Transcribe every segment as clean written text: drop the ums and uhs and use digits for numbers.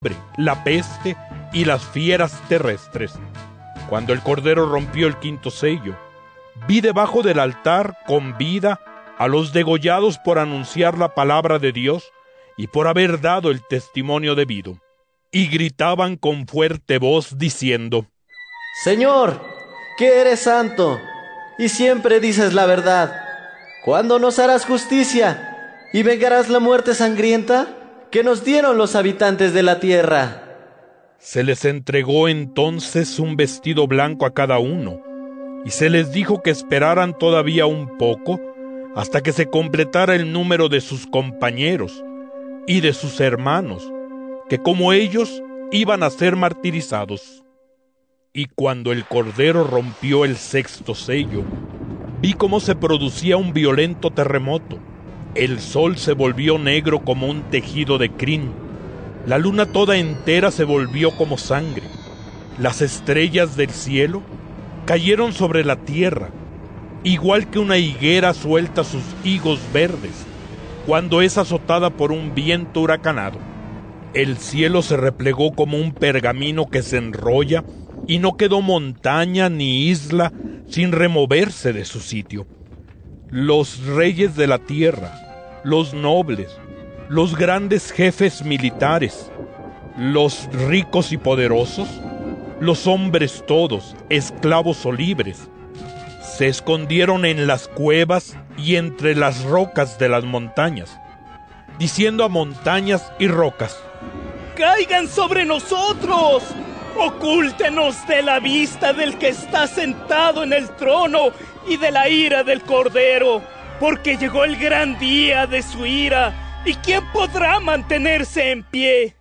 la peste y las fieras terrestres. Cuando el Cordero rompió el quinto sello, vi debajo del altar con vida a los degollados por anunciar la palabra de Dios y por haber dado el testimonio debido. Y gritaban con fuerte voz diciendo: Señor, que eres santo, y siempre dices la verdad. ¿Cuándo nos harás justicia y vengarás la muerte sangrienta que nos dieron los habitantes de la tierra? Se les entregó entonces un vestido blanco a cada uno, y se les dijo que esperaran todavía un poco hasta que se completara el número de sus compañeros y de sus hermanos, que como ellos iban a ser martirizados. Y cuando el Cordero rompió el sexto sello, vi cómo se producía un violento terremoto. El sol se volvió negro como un tejido de crin. La luna toda entera se volvió como sangre. Las estrellas del cielo cayeron sobre la tierra, igual que una higuera suelta sus higos verdes cuando es azotada por un viento huracanado. El cielo se replegó como un pergamino que se enrolla, y no quedó montaña ni isla sin removerse de su sitio. Los reyes de la tierra, los nobles, los grandes jefes militares, los ricos y poderosos, los hombres todos, esclavos o libres, se escondieron en las cuevas y entre las rocas de las montañas, diciendo a montañas y rocas: ¡Caigan sobre nosotros! ¡Ocúltenos de la vista del que está sentado en el trono y de la ira del Cordero! Porque llegó el gran día de su ira, ¿y quién podrá mantenerse en pie?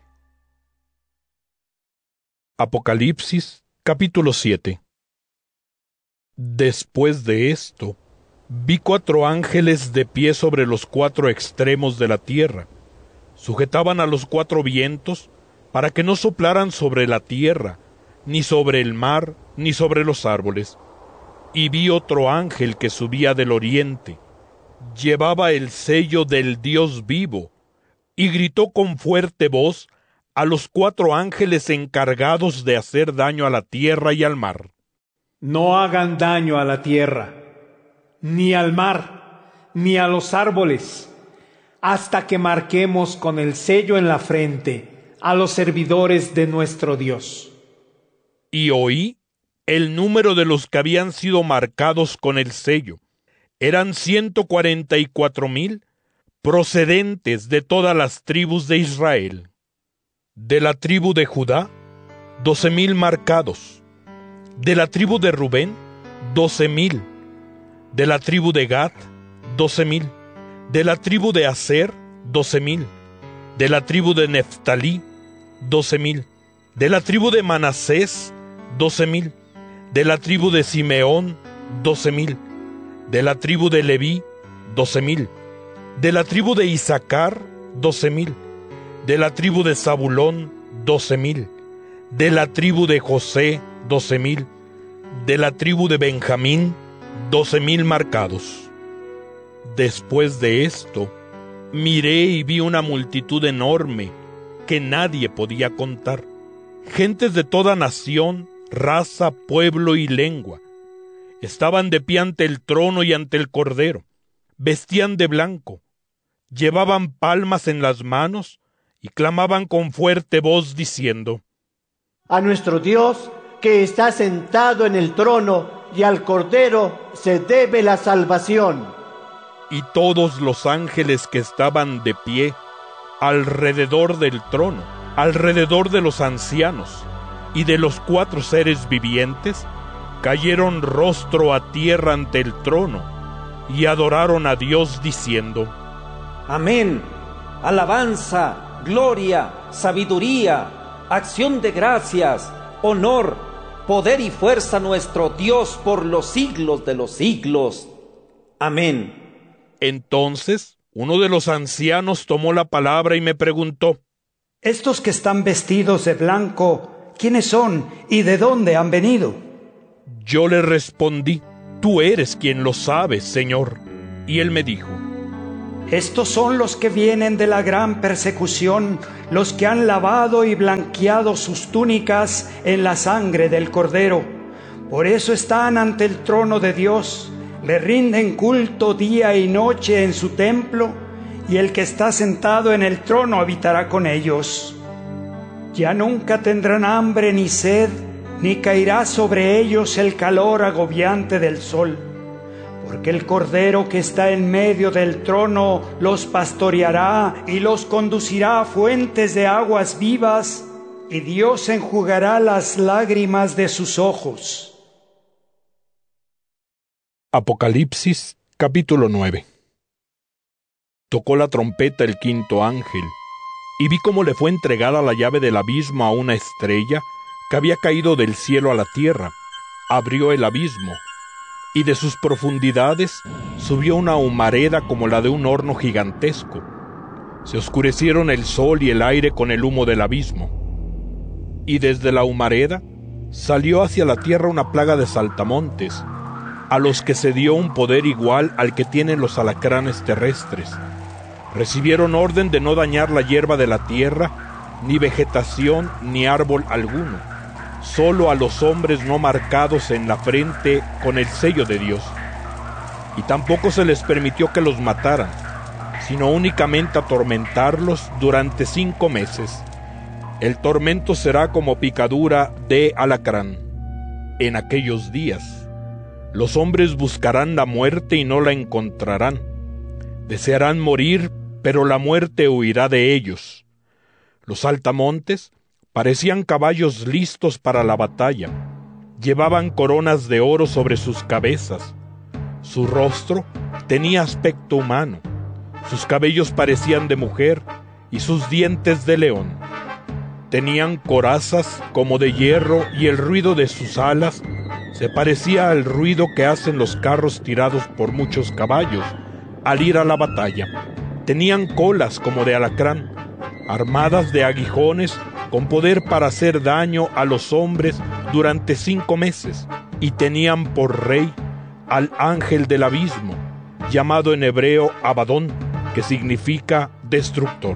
Apocalipsis, capítulo 7. Después de esto, vi 4 ángeles de pie sobre los 4 extremos de la tierra. Sujetaban a los 4 vientos para que no soplaran sobre la tierra, ni sobre el mar, ni sobre los árboles. Y vi otro ángel que subía del oriente. Llevaba el sello del Dios vivo, y gritó con fuerte voz a los 4 ángeles encargados de hacer daño a la tierra y al mar: No hagan daño a la tierra, ni al mar, ni a los árboles, hasta que marquemos con el sello en la frente a los servidores de nuestro Dios. Y oí el número de los que habían sido marcados con el sello. Eran 144,000, procedentes de todas las tribus de Israel. De la tribu de Judá, 12,000 marcados. De la tribu de Rubén, 12,000. De la tribu de Gad, 12,000. De la tribu de Aser, 12,000. De la tribu de Neftalí, 12,000. De la tribu de Manasés, 12,000. De la tribu de Simeón, 12,000. De la tribu de Leví, 12,000. De la tribu de Isaacar, 12,000. De la tribu de Zabulón, 12,000. De la tribu de José, 12,000. De la tribu de Benjamín, 12,000 marcados. Después de esto, miré y vi una multitud enorme que nadie podía contar. Gentes de toda nación, raza, pueblo y lengua. Estaban de pie ante el trono y ante el Cordero. Vestían de blanco. Llevaban palmas en las manos y clamaban con fuerte voz diciendo: A nuestro Dios, que está sentado en el trono, y al Cordero se debe la salvación. Y todos los ángeles que estaban de pie alrededor del trono, alrededor de los ancianos y de los 4 seres vivientes, cayeron rostro a tierra ante el trono y adoraron a Dios diciendo: Amén. Alabanza, gloria, sabiduría, acción de gracias, honor, poder y fuerza a nuestro Dios por los siglos de los siglos. Amén. Entonces uno de los ancianos tomó la palabra y me preguntó: Estos que están vestidos de blanco, ¿quiénes son y de dónde han venido? Yo le respondí: Tú eres quien lo sabes, Señor. Y él me dijo: Estos son los que vienen de la gran persecución, los que han lavado y blanqueado sus túnicas en la sangre del Cordero. Por eso están ante el trono de Dios, le rinden culto día y noche en su templo, y el que está sentado en el trono habitará con ellos. Ya nunca tendrán hambre ni sed, ni caerá sobre ellos el calor agobiante del sol. Porque el Cordero que está en medio del trono los pastoreará y los conducirá a fuentes de aguas vivas, y Dios enjugará las lágrimas de sus ojos. Apocalipsis, capítulo 9. Tocó la trompeta el quinto ángel, y vi cómo le fue entregada la llave del abismo a una estrella que había caído del cielo a la tierra. Abrió el abismo, y de sus profundidades subió una humareda como la de un horno gigantesco. Se oscurecieron el sol y el aire con el humo del abismo. Y desde la humareda salió hacia la tierra una plaga de saltamontes, a los que se dio un poder igual al que tienen los alacranes terrestres. Recibieron orden de no dañar la hierba de la tierra, ni vegetación, ni árbol alguno, solo a los hombres no marcados en la frente con el sello de Dios. Y tampoco se les permitió que los mataran, sino únicamente atormentarlos durante 5 meses. El tormento será como picadura de alacrán. En aquellos días, los hombres buscarán la muerte y no la encontrarán. Desearán morir, pero la muerte huirá de ellos. Los saltamontes parecían caballos listos para la batalla. Llevaban coronas de oro sobre sus cabezas. Su rostro tenía aspecto humano. Sus cabellos parecían de mujer y sus dientes de león. Tenían corazas como de hierro y el ruido de sus alas se parecía al ruido que hacen los carros tirados por muchos caballos al ir a la batalla. Tenían colas como de alacrán, armadas de aguijones con poder para hacer daño a los hombres durante 5 meses, y tenían por rey al ángel del abismo, llamado en hebreo Abadón, que significa destructor.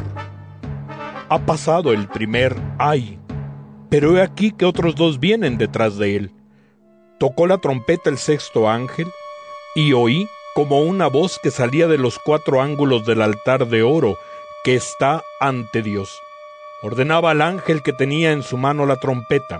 Ha pasado el primer ay, pero he aquí que otros 2 vienen detrás de él. Tocó la trompeta el sexto ángel, y oí como una voz que salía de los 4 ángulos del altar de oro que está ante Dios. Ordenaba al ángel que tenía en su mano la trompeta: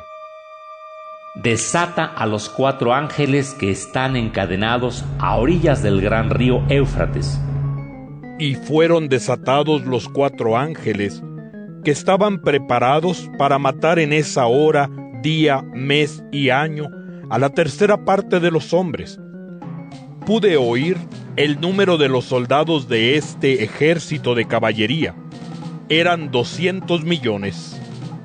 desata a los 4 ángeles que están encadenados a orillas del gran río Éufrates. Y fueron desatados los 4 ángeles que estaban preparados para matar en esa hora, día, mes y año a la tercera parte de los hombres. Pude oír el número de los soldados de este ejército de caballería. Eran 200 millones.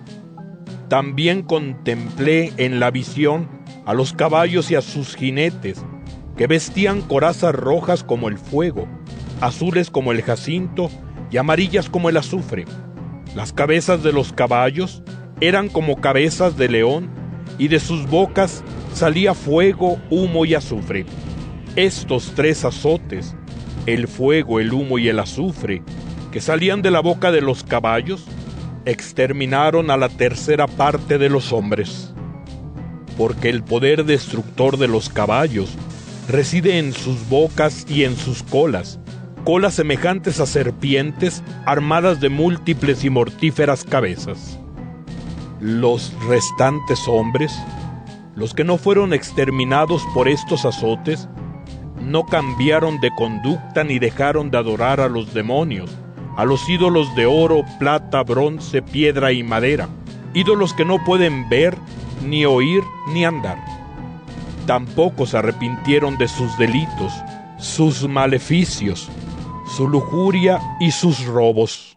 También contemplé en la visión a los caballos y a sus jinetes, que vestían corazas rojas como el fuego, azules como el jacinto y amarillas como el azufre. Las cabezas de los caballos eran como cabezas de león, y de sus bocas salía fuego, humo y azufre. Estos 3 azotes, el fuego, el humo y el azufre, que salían de la boca de los caballos, exterminaron a la tercera parte de los hombres. Porque el poder destructor de los caballos reside en sus bocas y en sus colas, colas semejantes a serpientes armadas de múltiples y mortíferas cabezas. Los restantes hombres, los que no fueron exterminados por estos azotes, no cambiaron de conducta ni dejaron de adorar a los demonios, a los ídolos de oro, plata, bronce, piedra y madera, ídolos que no pueden ver, ni oír, ni andar. Tampoco se arrepintieron de sus delitos, sus maleficios, su lujuria y sus robos.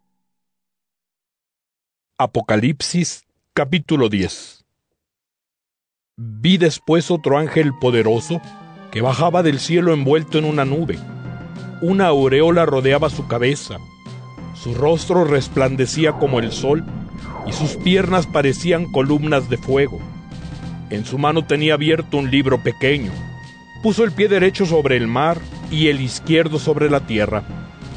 Apocalipsis, capítulo 10. Vi después otro ángel poderoso que bajaba del cielo envuelto en una nube. Una aureola rodeaba su cabeza, su rostro resplandecía como el sol, y sus piernas parecían columnas de fuego. En su mano tenía abierto un libro pequeño. Puso el pie derecho sobre el mar y el izquierdo sobre la tierra.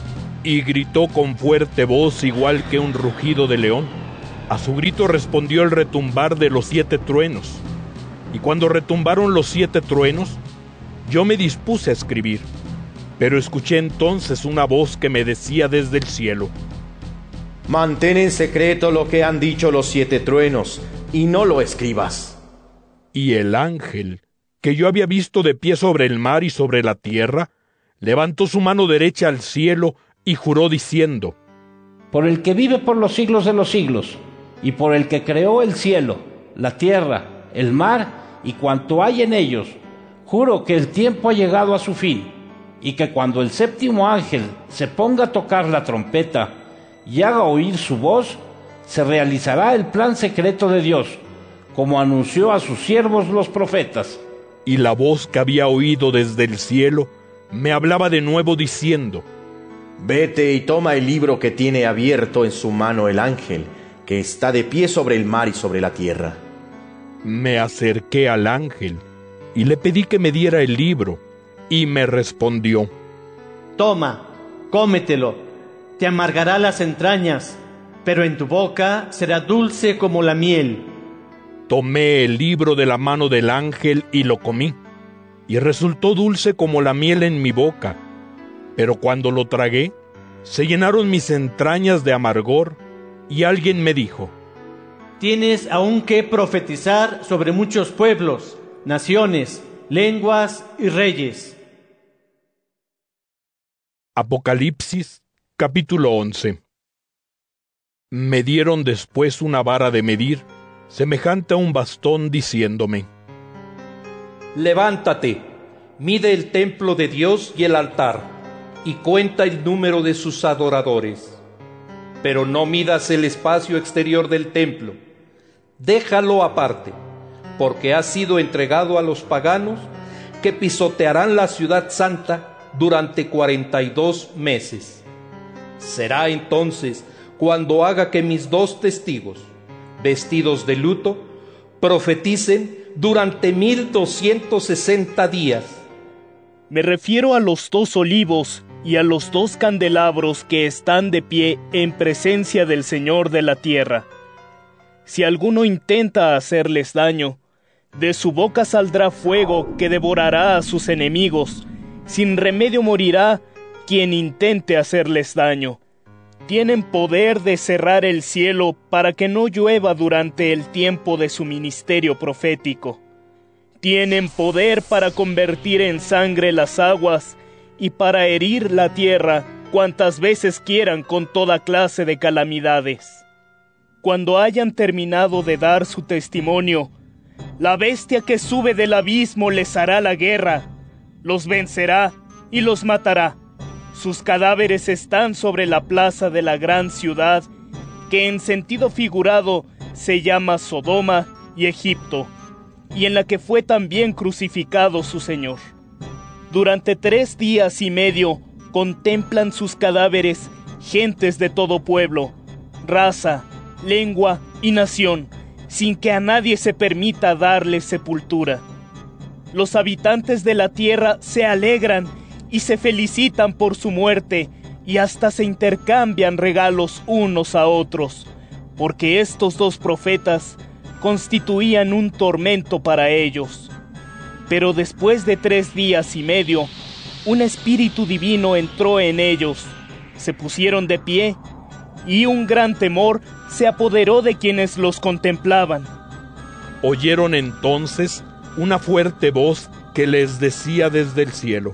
y gritó con fuerte voz igual que un rugido de león. A su grito respondió el retumbar de los 7 truenos. Y cuando retumbaron los 7 truenos, yo me dispuse a escribir. Pero escuché entonces una voz que me decía desde el cielo: mantén en secreto lo que han dicho los 7 truenos, y no lo escribas. Y el ángel, que yo había visto de pie sobre el mar y sobre la tierra, levantó su mano derecha al cielo y juró diciendo: por el que vive por los siglos de los siglos, y por el que creó el cielo, la tierra, el mar y cuanto hay en ellos, juro que el tiempo ha llegado a su fin, y que cuando el 7º ángel se ponga a tocar la trompeta y haga oír su voz, se realizará el plan secreto de Dios, como anunció a sus siervos los profetas. Y la voz que había oído desde el cielo me hablaba de nuevo diciendo: vete y toma el libro que tiene abierto en su mano el ángel, que está de pie sobre el mar y sobre la tierra. Me acerqué al ángel y le pedí que me diera el libro, y me respondió: toma, cómetelo, te amargará las entrañas, pero en tu boca será dulce como la miel. Tomé el libro de la mano del ángel y lo comí, y resultó dulce como la miel en mi boca, pero cuando lo tragué, se llenaron mis entrañas de amargor, y alguien me dijo: tienes aún que profetizar sobre muchos pueblos, naciones, lenguas y reyes. Apocalipsis, capítulo 11. Me dieron después una vara de medir, semejante a un bastón, diciéndome: levántate, mide el templo de Dios y el altar, y cuenta el número de sus adoradores. Pero no midas el espacio exterior del templo, déjalo aparte, porque ha sido entregado a los paganos, que pisotearán la ciudad santa durante 42 meses. Será entonces cuando haga que mis 2 testigos, vestidos de luto, profeticen durante 1260 días. Me refiero a los 2 olivos y a los 2 candelabros que están de pie en presencia del Señor de la tierra. Si alguno intenta hacerles daño, de su boca saldrá fuego que devorará a sus enemigos. Sin remedio morirá quien intente hacerles daño. Tienen poder de cerrar el cielo para que no llueva durante el tiempo de su ministerio profético. Tienen poder para convertir en sangre las aguas y para herir la tierra cuantas veces quieran con toda clase de calamidades. Cuando hayan terminado de dar su testimonio, la bestia que sube del abismo les hará la guerra, los vencerá y los matará. Sus cadáveres están sobre la plaza de la gran ciudad, que en sentido figurado se llama Sodoma y Egipto, y en la que fue también crucificado su Señor. Durante 3 días y medio contemplan sus cadáveres gentes de todo pueblo, raza, lengua y nación, sin que a nadie se permita darles sepultura. Los habitantes de la tierra se alegran y se felicitan por su muerte, y hasta se intercambian regalos unos a otros, porque estos 2 profetas constituían un tormento para ellos. Pero después de 3 días y medio, un espíritu divino entró en ellos, se pusieron de pie, y un gran temor se apoderó de quienes los contemplaban. Oyeron entonces una fuerte voz que les decía desde el cielo: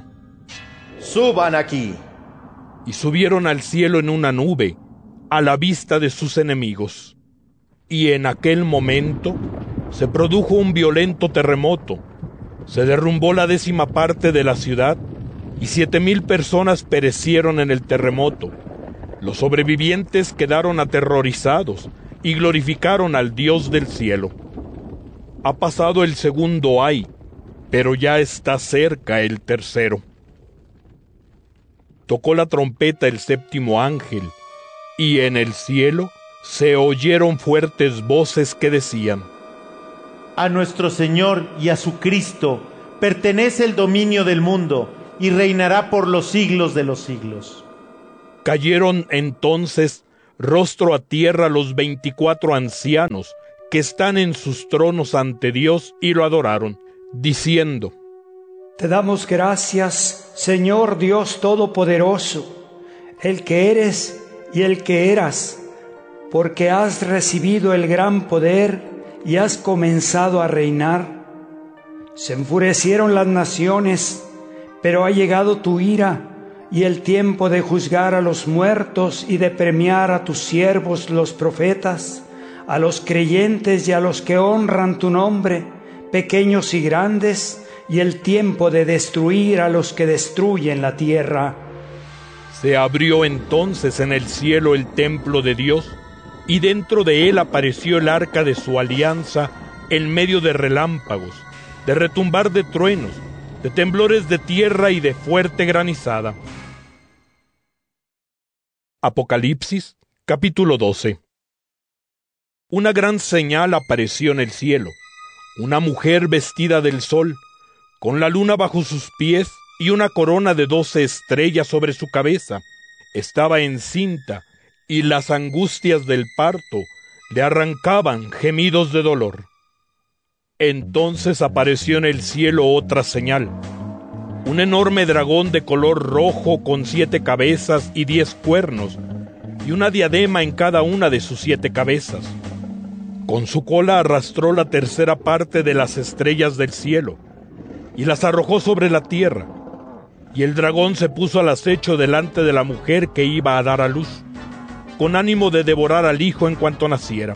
suban aquí. Y subieron al cielo en una nube, a la vista de sus enemigos. Y en aquel momento se produjo un violento terremoto. Se derrumbó la 10ª parte de la ciudad, y 7,000 personas perecieron en el terremoto. Los sobrevivientes quedaron aterrorizados y glorificaron al Dios del cielo. Ha pasado el 2º ay, pero ya está cerca el 3º. Tocó la trompeta el 7º ángel, y en el cielo se oyeron fuertes voces que decían: a nuestro Señor y a su Cristo pertenece el dominio del mundo, y reinará por los siglos de los siglos. Cayeron entonces rostro a tierra los 24 ancianos que están en sus tronos ante Dios y lo adoraron, diciendo: Te damos gracias, Señor Dios Todopoderoso, el que eres y el que eras, porque has recibido el gran poder y has comenzado a reinar. Se enfurecieron las naciones, pero ha llegado tu ira y el tiempo de juzgar a los muertos y de premiar a tus siervos los profetas, a los creyentes y a los que honran tu nombre, pequeños y grandes, y el tiempo de destruir a los que destruyen la tierra. Se abrió entonces en el cielo el templo de Dios, y dentro de él apareció el arca de su alianza en medio de relámpagos, de retumbar de truenos, de temblores de tierra y de fuerte granizada. Apocalipsis, capítulo 12. Una gran señal apareció en el cielo, una mujer vestida del sol, con la luna bajo sus pies y una corona de 12 estrellas sobre su cabeza. Estaba encinta, y las angustias del parto le arrancaban gemidos de dolor. Entonces apareció en el cielo otra señal, un enorme dragón de color rojo con 7 cabezas y 10 cuernos, y una diadema en cada una de sus 7 cabezas. Con su cola arrastró la tercera parte de las estrellas del cielo, y las arrojó sobre la tierra, y el dragón se puso al acecho delante de la mujer que iba a dar a luz, con ánimo de devorar al hijo en cuanto naciera.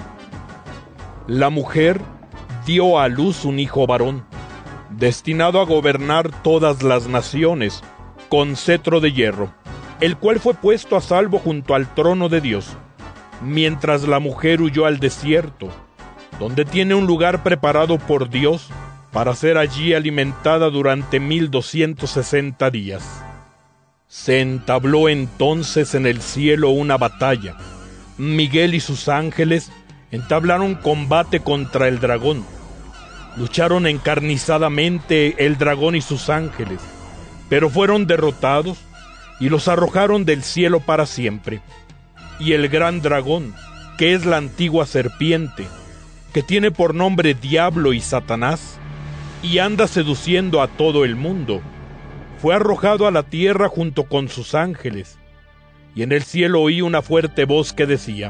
La mujer dio a luz un hijo varón, destinado a gobernar todas las naciones, con cetro de hierro, el cual fue puesto a salvo junto al trono de Dios, mientras la mujer huyó al desierto, donde tiene un lugar preparado por Dios para ser allí alimentada durante 1260 días. Se entabló entonces en el cielo una batalla. Miguel y sus ángeles entablaron combate contra el dragón. Lucharon encarnizadamente el dragón y sus ángeles, pero fueron derrotados y los arrojaron del cielo para siempre. Y el gran dragón, que es la antigua serpiente, que tiene por nombre Diablo y Satanás, y anda seduciendo a todo el mundo, fue arrojado a la tierra junto con sus ángeles. Y en el cielo oí una fuerte voz que decía: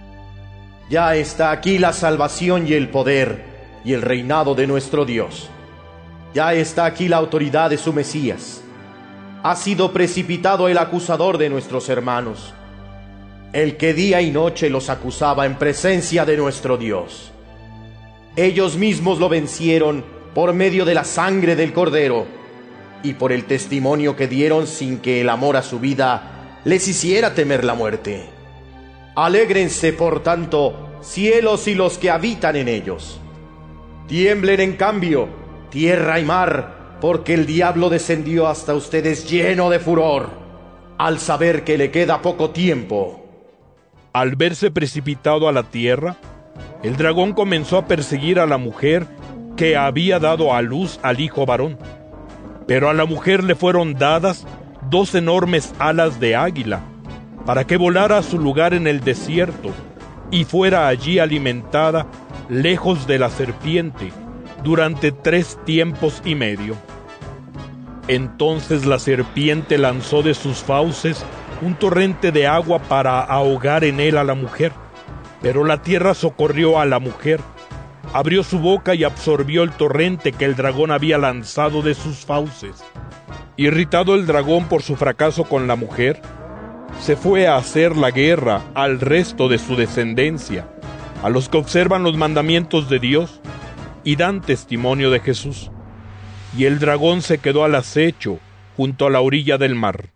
Ya está aquí la salvación y el poder y el reinado de nuestro Dios. Ya está aquí la autoridad de su Mesías. Ha sido precipitado el acusador de nuestros hermanos, el que día y noche los acusaba en presencia de nuestro Dios. Ellos mismos lo vencieron por medio de la sangre del Cordero y por el testimonio que dieron, sin que el amor a su vida les hiciera temer la muerte. Alégrense, por tanto, cielos y los que habitan en ellos. Tiemblen en cambio tierra y mar, porque el diablo descendió hasta ustedes lleno de furor, al saber que le queda poco tiempo. Al verse precipitado a la tierra, el dragón comenzó a perseguir a la mujer que había dado a luz al hijo varón. Pero a la mujer le fueron dadas 2 enormes alas de águila, para que volara a su lugar en el desierto, y fuera allí alimentada lejos de la serpiente durante 3 tiempos y medio. Entonces la serpiente lanzó de sus fauces un torrente de agua para ahogar en él a la mujer, pero la tierra socorrió a la mujer, abrió su boca y absorbió el torrente que el dragón había lanzado de sus fauces. Irritado el dragón por su fracaso con la mujer, se fue a hacer la guerra al resto de su descendencia, a los que observan los mandamientos de Dios y dan testimonio de Jesús. Y el dragón se quedó al acecho junto a la orilla del mar.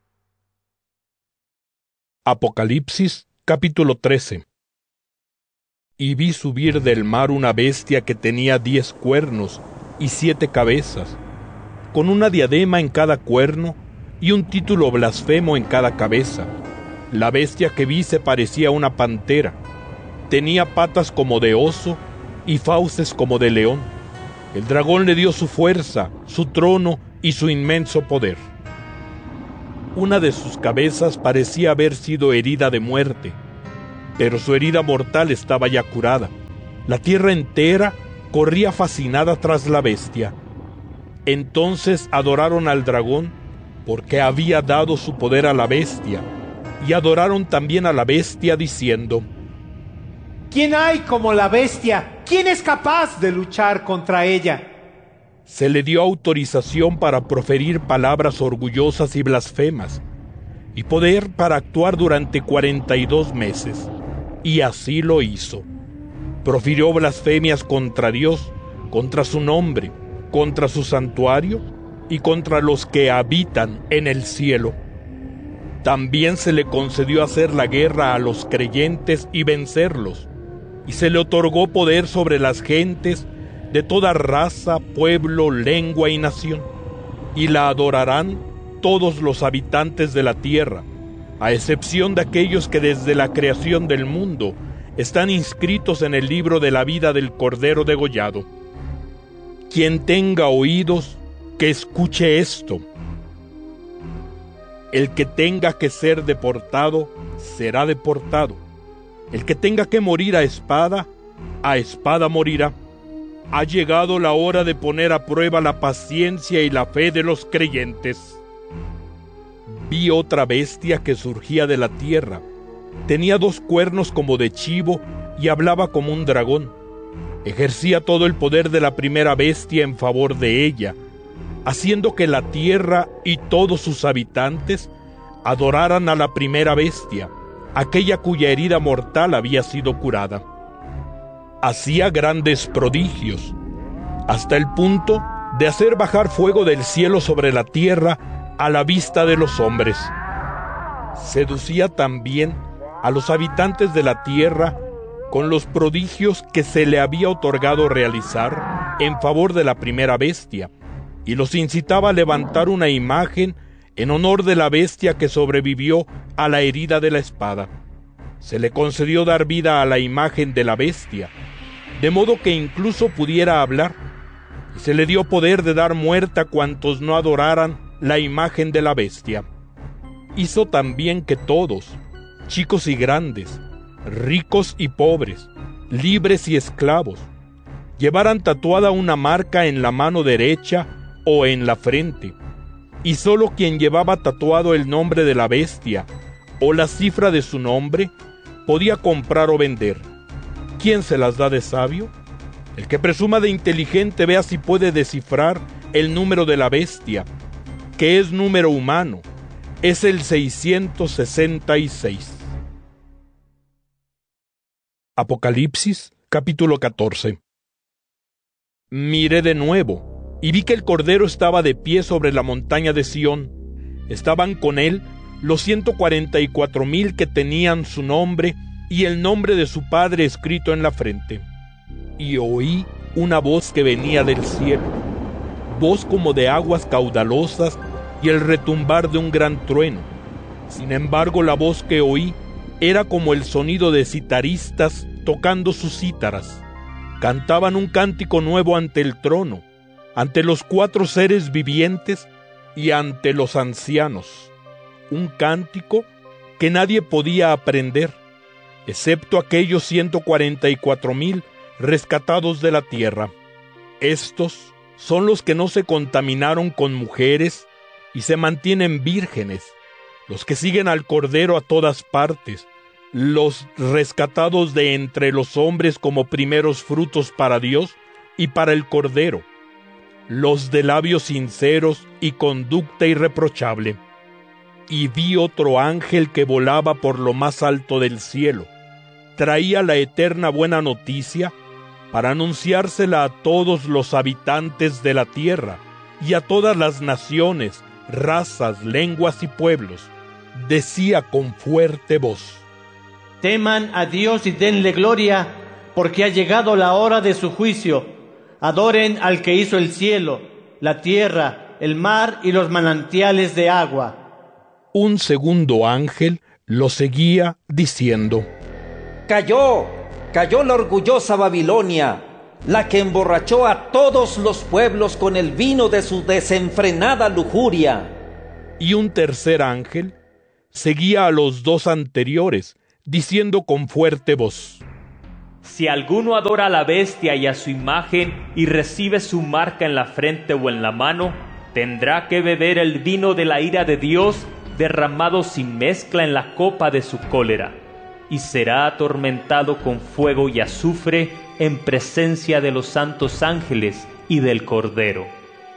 Apocalipsis, capítulo 13. Y vi subir del mar una bestia que tenía 10 cuernos y 7 cabezas, con una diadema en cada cuerno y un título blasfemo en cada cabeza. La bestia que vi se parecía a una pantera. Tenía patas como de oso y fauces como de león. El dragón le dio su fuerza, su trono y su inmenso poder. Una de sus cabezas parecía haber sido herida de muerte, pero su herida mortal estaba ya curada. La tierra entera corría fascinada tras la bestia. Entonces adoraron al dragón, porque había dado su poder a la bestia, y adoraron también a la bestia, diciendo: ¿Quién hay como la bestia? ¿Quién es capaz de luchar contra ella? Se le dio autorización para proferir palabras orgullosas y blasfemas, y poder para actuar durante 42 meses, y así lo hizo. Profirió blasfemias contra Dios, contra su nombre, contra su santuario y contra los que habitan en el cielo. También se le concedió hacer la guerra a los creyentes y vencerlos, y se le otorgó poder sobre las gentes de toda raza, pueblo, lengua y nación, y la adorarán todos los habitantes de la tierra, a excepción de aquellos que desde la creación del mundo están inscritos en el libro de la vida del Cordero degollado. Quien tenga oídos, que escuche esto. El que tenga que ser deportado, será deportado. El que tenga que morir a espada morirá. Ha llegado la hora de poner a prueba la paciencia y la fe de los creyentes. Vi otra bestia que surgía de la tierra. Tenía 2 cuernos como de chivo y hablaba como un dragón. Ejercía todo el poder de la primera bestia en favor de ella, haciendo que la tierra y todos sus habitantes adoraran a la primera bestia, aquella cuya herida mortal había sido curada. Hacía grandes prodigios, hasta el punto de hacer bajar fuego del cielo sobre la tierra a la vista de los hombres. Seducía también a los habitantes de la tierra con los prodigios que se le había otorgado realizar en favor de la primera bestia, y los incitaba a levantar una imagen en honor de la bestia que sobrevivió a la herida de la espada. Se le concedió dar vida a la imagen de la bestia, de modo que incluso pudiera hablar, y se le dio poder de dar muerte a cuantos no adoraran la imagen de la bestia. Hizo también que todos, chicos y grandes, ricos y pobres, libres y esclavos, llevaran tatuada una marca en la mano derecha o en la frente, y sólo quien llevaba tatuado el nombre de la bestia o la cifra de su nombre podía comprar o vender. ¿Quién se las da de sabio? El que presuma de inteligente vea si puede descifrar el número de la bestia, que es número humano, es el 666. Apocalipsis, capítulo 14. Miré de nuevo, y vi que el Cordero estaba de pie sobre la montaña de Sión. Estaban con él los 144,000 que tenían su nombre y el nombre de su Padre escrito en la frente. Y oí una voz que venía del cielo, voz como de aguas caudalosas y el retumbar de un gran trueno. Sin embargo, la voz que oí era como el sonido de citaristas tocando sus cítaras. Cantaban un cántico nuevo ante el trono, ante los 4 seres vivientes y ante los ancianos. Un cántico que nadie podía aprender, excepto aquellos 144,000 rescatados de la tierra. Estos son los que no se contaminaron con mujeres y se mantienen vírgenes, los que siguen al Cordero a todas partes, los rescatados de entre los hombres como primeros frutos para Dios y para el Cordero, los de labios sinceros y conducta irreprochable. Y vi otro ángel que volaba por lo más alto del cielo. Traía la eterna buena noticia para anunciársela a todos los habitantes de la tierra y a todas las naciones, razas, lenguas y pueblos. Decía con fuerte voz: teman a Dios y denle gloria, porque ha llegado la hora de su juicio. Adoren al que hizo el cielo, la tierra, el mar y los manantiales de agua. Un segundo ángel lo seguía diciendo: Cayó la orgullosa Babilonia, la que emborrachó a todos los pueblos con el vino de su desenfrenada lujuria. Y un tercer ángel seguía a los dos anteriores, diciendo con fuerte voz: Si alguno adora a la bestia y a su imagen y recibe su marca en la frente o en la mano, tendrá que beber el vino de la ira de Dios derramado sin mezcla en la copa de su cólera, y será atormentado con fuego y azufre en presencia de los santos ángeles y del Cordero.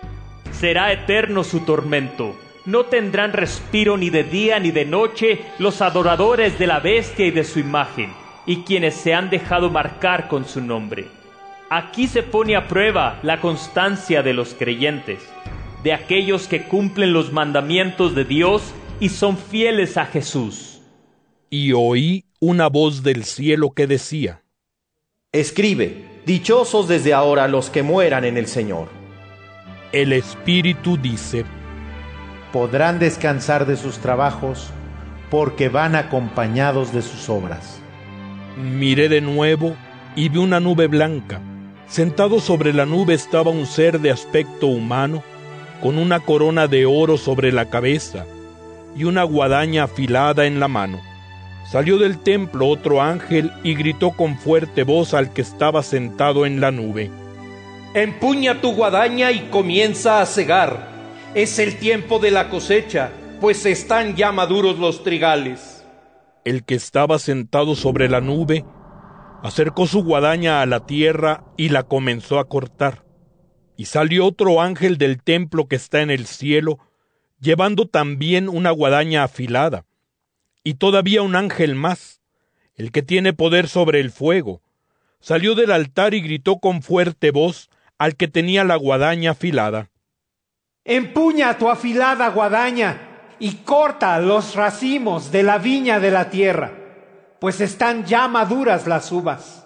Será eterno su tormento. No tendrán respiro ni de día ni de noche los adoradores de la bestia y de su imagen, y quienes se han dejado marcar con su nombre. Aquí se pone a prueba la constancia de los creyentes, de aquellos que cumplen los mandamientos de Dios y son fieles a Jesús. Y oí una voz del cielo que decía: Escribe, dichosos desde ahora los que mueran en el Señor. El Espíritu dice: podrán descansar de sus trabajos, porque van acompañados de sus obras. Miré de nuevo y vi una nube blanca. Sentado sobre la nube estaba un ser de aspecto humano, con una corona de oro sobre la cabeza y una guadaña afilada en la mano. Salió del templo otro ángel y gritó con fuerte voz al que estaba sentado en la nube: Empuña tu guadaña y comienza a segar. Es el tiempo de la cosecha, pues están ya maduros los trigales. El que estaba sentado sobre la nube acercó su guadaña a la tierra y la comenzó a cortar. Y salió otro ángel del templo que está en el cielo, llevando también una guadaña afilada. Y todavía un ángel más, el que tiene poder sobre el fuego, salió del altar y gritó con fuerte voz al que tenía la guadaña afilada: Empuña tu afilada guadaña y corta los racimos de la viña de la tierra, pues están ya maduras las uvas.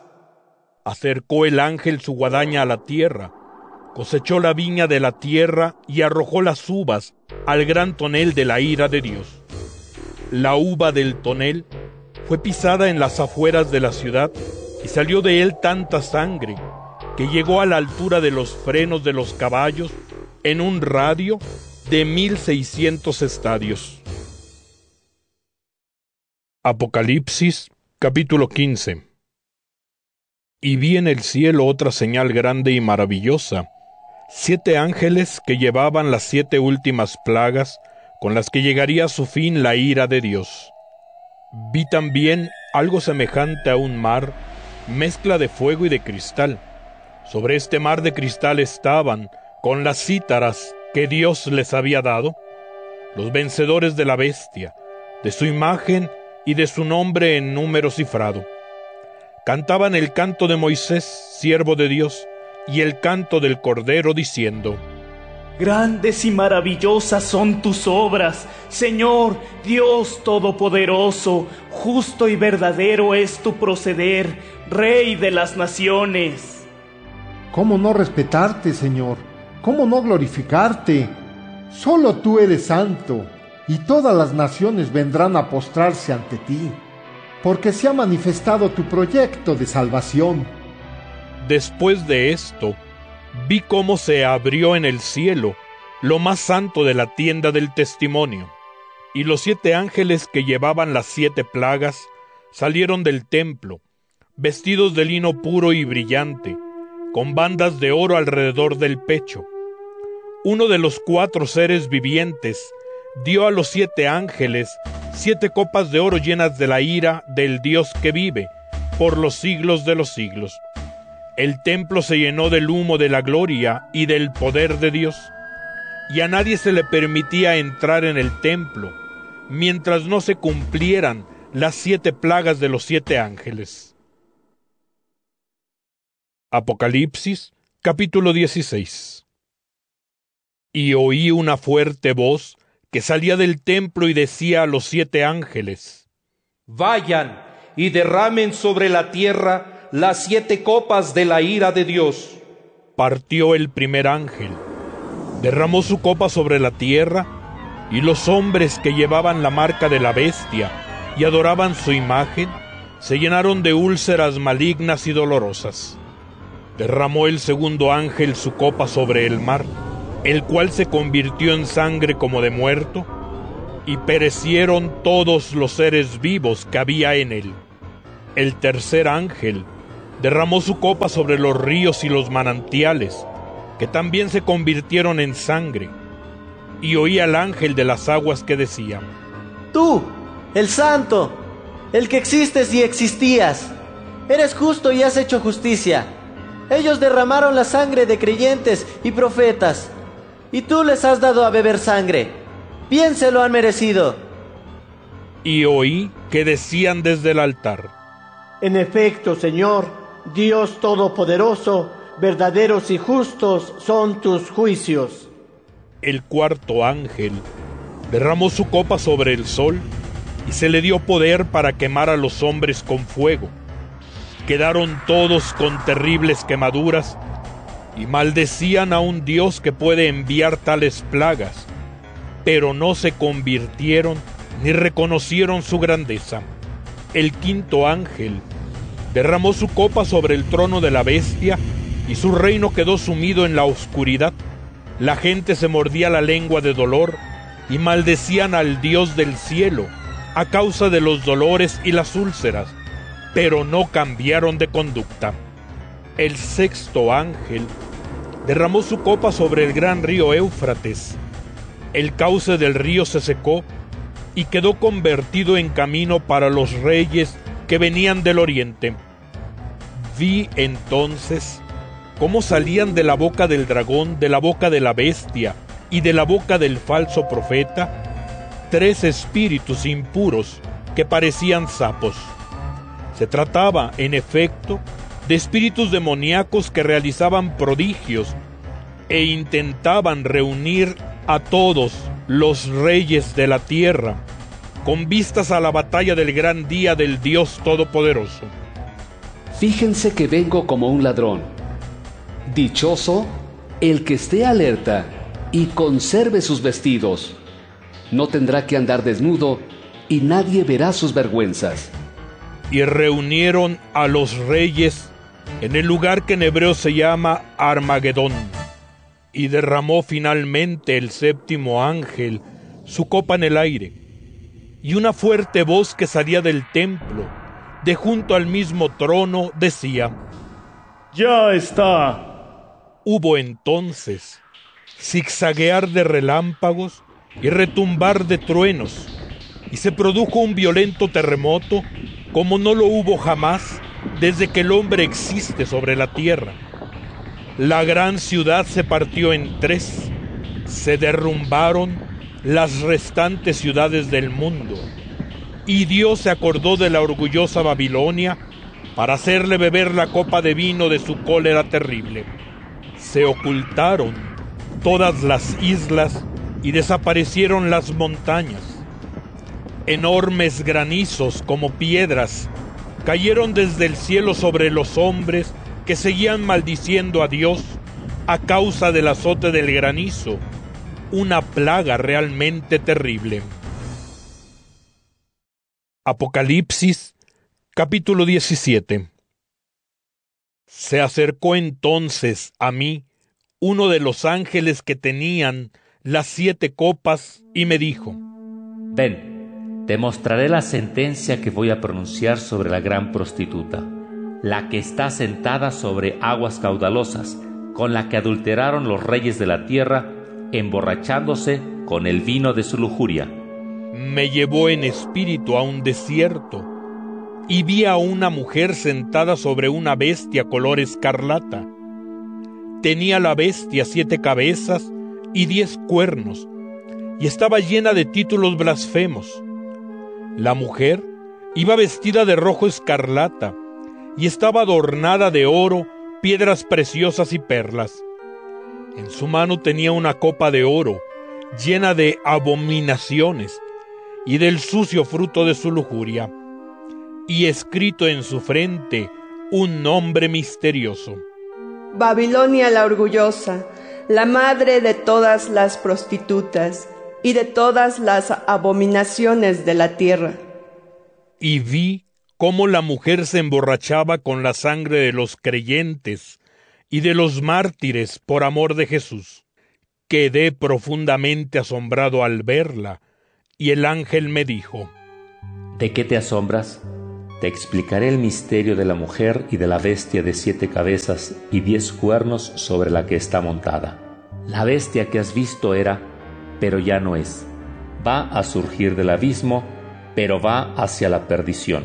Acercó el ángel su guadaña a la tierra, cosechó la viña de la tierra y arrojó las uvas al gran tonel de la ira de Dios. La uva del tonel fue pisada en las afueras de la ciudad y salió de él tanta sangre que llegó a la altura de los frenos de los caballos en un radio de 1600 estadios. Apocalipsis, capítulo 15. Y vi en el cielo otra señal grande y maravillosa: 7 ángeles que llevaban las 7 últimas plagas, con las que llegaría a su fin la ira de Dios. Vi también algo semejante a un mar, mezcla de fuego y de cristal. Sobre este mar de cristal estaban, con las cítaras que Dios les había dado, los vencedores de la bestia, de su imagen y de su nombre en número cifrado. Cantaban el canto de Moisés, siervo de Dios, y el canto del Cordero, diciendo: Grandes y maravillosas son tus obras, Señor, Dios Todopoderoso. Justo y verdadero es tu proceder, Rey de las naciones. ¿Cómo no respetarte, Señor? ¿Cómo no glorificarte? Solo tú eres santo, y todas las naciones vendrán a postrarse ante ti, porque se ha manifestado tu proyecto de salvación. Después de esto, vi cómo se abrió en el cielo lo más santo de la tienda del testimonio, y los 7 ángeles que llevaban las 7 plagas salieron del templo, vestidos de lino puro y brillante, con bandas de oro alrededor del pecho. Uno de los 4 seres vivientes dio a los 7 ángeles 7 copas de oro llenas de la ira del Dios que vive por los siglos de los siglos. El templo se llenó del humo de la gloria y del poder de Dios, y a nadie se le permitía entrar en el templo mientras no se cumplieran las 7 plagas de los 7 ángeles. Apocalipsis, capítulo 16. Y oí una fuerte voz que salía del templo y decía a los 7 ángeles: Vayan y derramen sobre la tierra las 7 copas de la ira de Dios. Partió el primer ángel, derramó su copa sobre la tierra, y los hombres que llevaban la marca de la bestia y adoraban su imagen se llenaron de úlceras malignas y dolorosas. Derramó el segundo ángel su copa sobre el mar, el cual se convirtió en sangre como de muerto, y perecieron todos los seres vivos que había en él. El tercer ángel derramó su copa sobre los ríos y los manantiales, que también se convirtieron en sangre. Y oí al ángel de las aguas que decía: Tú, el Santo, el que existes y existías, eres justo y has hecho justicia. Ellos derramaron la sangre de creyentes y profetas, y tú les has dado a beber sangre. Bien se lo han merecido. Y oí que decían desde el altar: En efecto, Señor, Dios Todopoderoso, verdaderos y justos son tus juicios. El cuarto ángel derramó su copa sobre el sol y se le dio poder para quemar a los hombres con fuego. Quedaron todos con terribles quemaduras y maldecían a un Dios que puede enviar tales plagas, pero no se convirtieron ni reconocieron su grandeza. El quinto ángel derramó su copa sobre el trono de la bestia y su reino quedó sumido en la oscuridad. La gente se mordía la lengua de dolor y maldecían al Dios del cielo a causa de los dolores y las úlceras, pero no cambiaron de conducta. El sexto ángel derramó su copa sobre el gran río Éufrates. El cauce del río se secó y quedó convertido en camino para los reyes que venían del oriente. Vi entonces cómo salían de la boca del dragón, de la boca de la bestia y de la boca del falso profeta 3 espíritus impuros que parecían sapos. Se trataba, en efecto, de espíritus demoníacos que realizaban prodigios e intentaban reunir a todos los reyes de la tierra con vistas a la batalla del gran día del Dios Todopoderoso. Fíjense que vengo como un ladrón. Dichoso el que esté alerta y conserve sus vestidos. No tendrá que andar desnudo y nadie verá sus vergüenzas. Y reunieron a los reyes en el lugar que en hebreo se llama Armagedón. Y derramó finalmente el séptimo ángel su copa en el aire. Y una fuerte voz que salía del templo, de junto al mismo trono, decía: ¡Ya está! Hubo entonces zigzaguear de relámpagos y retumbar de truenos, y se produjo un violento terremoto como no lo hubo jamás desde que el hombre existe sobre la tierra. La gran ciudad se partió en 3, se derrumbaron las restantes ciudades del mundo, y Dios se acordó de la orgullosa Babilonia para hacerle beber la copa de vino de su cólera terrible. Se ocultaron todas las islas y desaparecieron las montañas. Enormes granizos como piedras cayeron desde el cielo sobre los hombres que seguían maldiciendo a Dios a causa del azote del granizo, una plaga realmente terrible. Apocalipsis, capítulo 17. Se acercó entonces a mí uno de los ángeles que tenían las 7 copas y me dijo: Ven, te mostraré la sentencia que voy a pronunciar sobre la gran prostituta, la que está sentada sobre aguas caudalosas, con la que adulteraron los reyes de la tierra, emborrachándose con el vino de su lujuria. Me llevó en espíritu a un desierto, y vi a una mujer sentada sobre una bestia color escarlata. Tenía la bestia 7 cabezas y 10 cuernos, y estaba llena de títulos blasfemos. La mujer iba vestida de rojo escarlata, y estaba adornada de oro, piedras preciosas y perlas. En su mano tenía una copa de oro, llena de abominaciones, y del sucio fruto de su lujuria, y escrito en su frente un nombre misterioso: Babilonia la orgullosa, la madre de todas las prostitutas y de todas las abominaciones de la tierra. Y vi cómo la mujer se emborrachaba con la sangre de los creyentes y de los mártires por amor de Jesús. Quedé profundamente asombrado al verla, Y el ángel me dijo: ¿De qué te asombras? Te explicaré el misterio de la mujer y de la bestia de 7 cabezas y 10 cuernos sobre la que está montada. La bestia que has visto era, pero ya no es. Va a surgir del abismo, pero va hacia la perdición.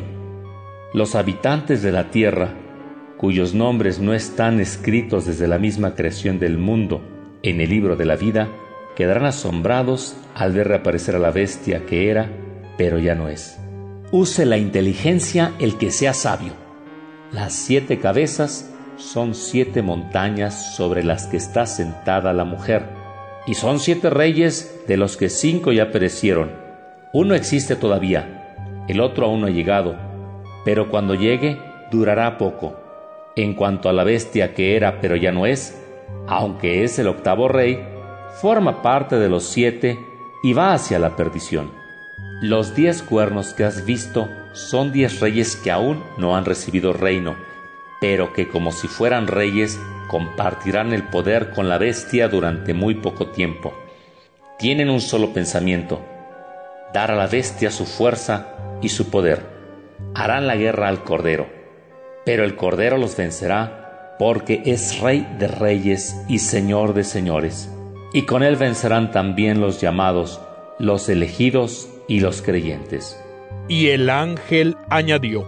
Los habitantes de la tierra, cuyos nombres no están escritos desde la misma creación del mundo en el libro de la vida, quedarán asombrados al ver reaparecer a la bestia que era, pero ya no es. Use la inteligencia el que sea sabio. Las 7 cabezas son 7 montañas sobre las que está sentada la mujer, y son 7 reyes, de los que 5 ya perecieron. Uno existe todavía, el otro aún no ha llegado, pero cuando llegue durará poco. En cuanto a la bestia que era pero ya no es, aunque es el 8º rey, forma parte de los 7 y va hacia la perdición. Los 10 cuernos que has visto son 10 reyes que aún no han recibido reino, pero que como si fueran reyes compartirán el poder con la bestia durante muy poco tiempo. Tienen un solo pensamiento: dar a la bestia su fuerza y su poder. Harán la guerra al Cordero, pero el Cordero los vencerá porque es Rey de reyes y Señor de señores, y con él vencerán también los llamados, los elegidos y los creyentes. Y el ángel añadió: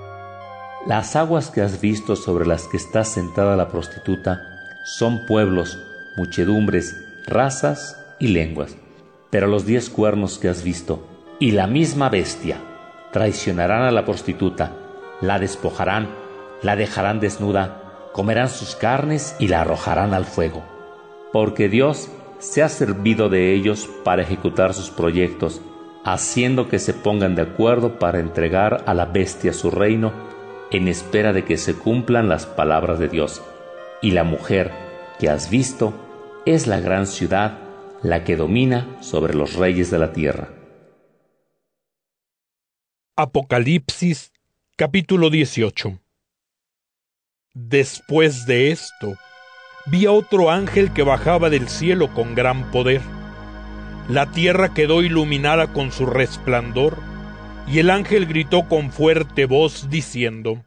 Las aguas que has visto sobre las que está sentada la prostituta son pueblos, muchedumbres, razas y lenguas. Pero los 10 cuernos que has visto y la misma bestia traicionarán a la prostituta, la despojarán, la dejarán desnuda, comerán sus carnes y la arrojarán al fuego. Porque Dios se ha servido de ellos para ejecutar sus proyectos, haciendo que se pongan de acuerdo para entregar a la bestia su reino, en espera de que se cumplan las palabras de Dios. Y la mujer que has visto es la gran ciudad, la que domina sobre los reyes de la tierra. Apocalipsis, capítulo 18. Después de esto, vi a otro ángel que bajaba del cielo con gran poder. La tierra quedó iluminada con su resplandor, y el ángel gritó con fuerte voz diciendo: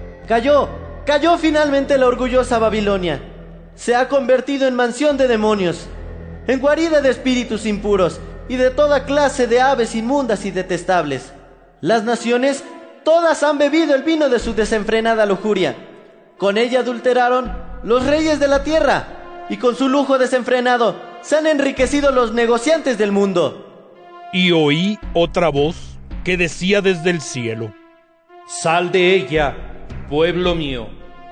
Cayó finalmente la orgullosa Babilonia. Se ha convertido en mansión de demonios, en guarida de espíritus impuros y de toda clase de aves inmundas y detestables. Las naciones todas han bebido el vino de su desenfrenada lujuria. Con ella adulteraron los reyes de la tierra, y con su lujo desenfrenado se han enriquecido los negociantes del mundo. Y oí otra voz que decía desde el cielo: Sal de ella, pueblo mío,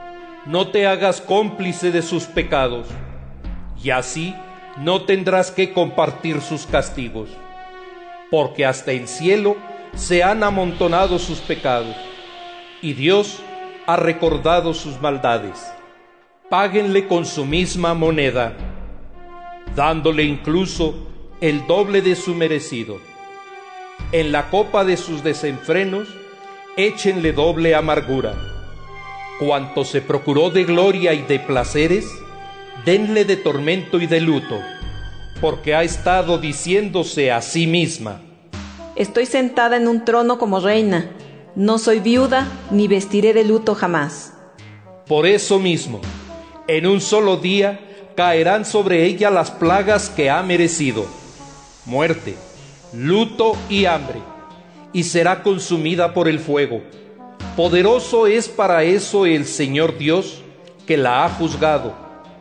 no te hagas cómplice de sus pecados, y así no tendrás que compartir sus castigos, porque hasta el cielo se han amontonado sus pecados, y Dios ha recordado sus maldades. Páguenle con su misma moneda, dándole incluso el doble de su merecido. En la copa de sus desenfrenos, échenle doble amargura. Cuanto se procuró de gloria y de placeres, denle de tormento y de luto, porque ha estado diciéndose a sí misma: Estoy sentada en un trono como reina, no soy viuda ni vestiré de luto jamás. Por eso mismo, en un solo día caerán sobre ella las plagas que ha merecido: muerte, luto y hambre, y será consumida por el fuego. Poderoso es para eso el Señor Dios, que la ha juzgado.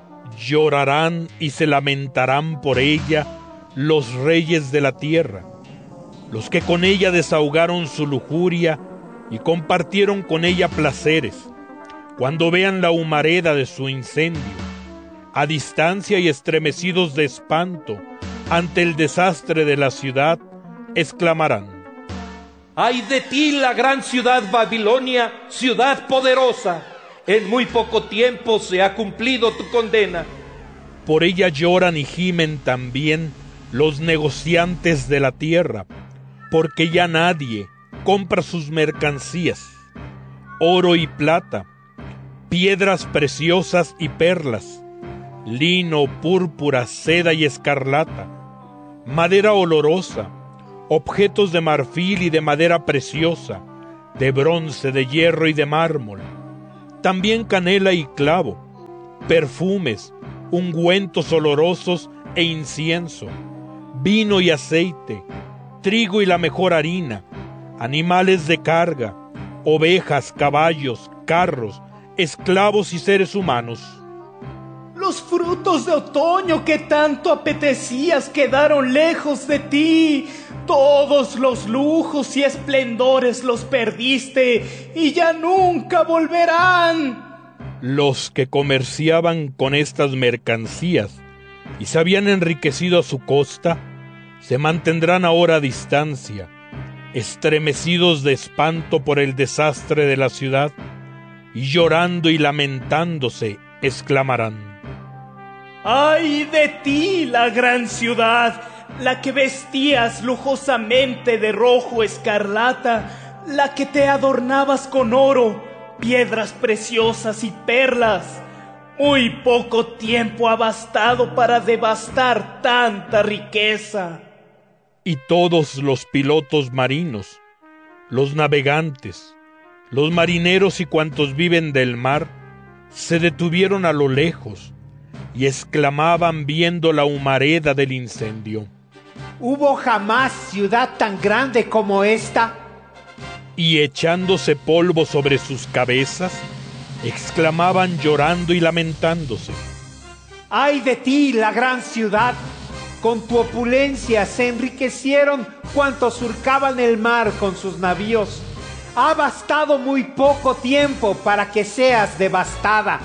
Llorarán y se lamentarán por ella los reyes de la tierra, los que con ella desahogaron su lujuria y compartieron con ella placeres, cuando vean la humareda de su incendio. A distancia y estremecidos de espanto ante el desastre de la ciudad, exclamarán: ¡Ay de ti, la gran ciudad Babilonia, ciudad poderosa! En muy poco tiempo se ha cumplido tu condena. Por ella lloran y gimen también los negociantes de la tierra, porque ya nadie compra sus mercancías, oro y plata, piedras preciosas y perlas, lino, púrpura, seda y escarlata, madera olorosa, objetos de marfil y de madera preciosa, de bronce, de hierro y de mármol, también canela y clavo, perfumes, ungüentos olorosos e incienso, vino y aceite, trigo y la mejor harina, animales de carga, ovejas, caballos, carros, esclavos y seres humanos. Los frutos de otoño que tanto apetecías quedaron lejos de ti. Todos los lujos y esplendores los perdiste y ya nunca volverán. Los que comerciaban con estas mercancías y se habían enriquecido a su costa, se mantendrán ahora a distancia, estremecidos de espanto por el desastre de la ciudad, y llorando y lamentándose, exclamarán: ¡Ay de ti, la gran ciudad, la que vestías lujosamente de rojo escarlata, la que te adornabas con oro, piedras preciosas y perlas! Muy poco tiempo ha bastado para devastar tanta riqueza. Y todos los pilotos marinos, los navegantes, los marineros y cuantos viven del mar, se detuvieron a lo lejos y exclamaban viendo la humareda del incendio: ¿Hubo jamás ciudad tan grande como esta? Y echándose polvo sobre sus cabezas, exclamaban llorando y lamentándose: ¡Ay de ti, la gran ciudad! Con tu opulencia se enriquecieron cuantos surcaban el mar con sus navíos. Ha bastado muy poco tiempo para que seas devastada.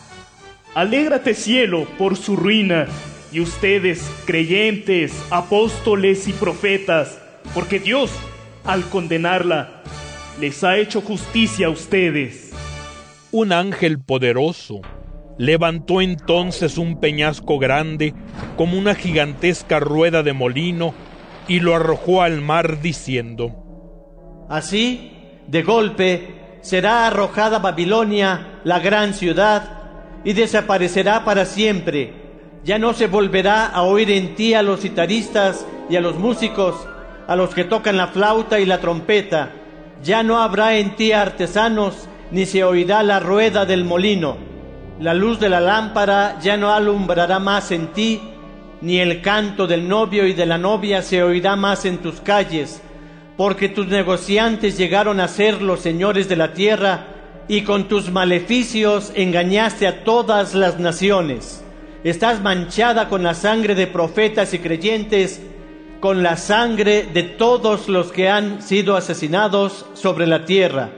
Alégrate, cielo, por su ruina, y ustedes, creyentes, apóstoles y profetas, porque Dios, al condenarla, les ha hecho justicia a ustedes. Un ángel poderoso levantó entonces un peñasco grande como una gigantesca rueda de molino y lo arrojó al mar diciendo: Así, de golpe, será arrojada Babilonia, la gran ciudad, y desaparecerá para siempre. Ya no se volverá a oír en ti a los citaristas y a los músicos, a los que tocan la flauta y la trompeta. Ya no habrá en ti artesanos, ni se oirá la rueda del molino. La luz de la lámpara ya no alumbrará más en ti, ni el canto del novio y de la novia se oirá más en tus calles, porque tus negociantes llegaron a ser los señores de la tierra, y con tus maleficios engañaste a todas las naciones. Estás manchada con la sangre de profetas y creyentes, con la sangre de todos los que han sido asesinados sobre la tierra.